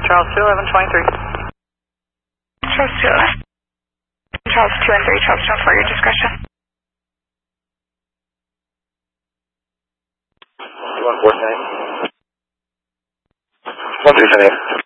Charles 21123. Charles 211. Charles 2 and 3, Charles 2 and 4, your discretion. 147. 137.